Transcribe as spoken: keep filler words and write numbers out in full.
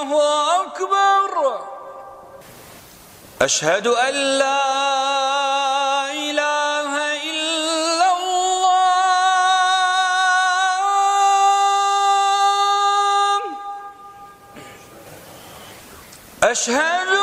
الله أكبر. أشهد أن لا إله إلا الله. أشهد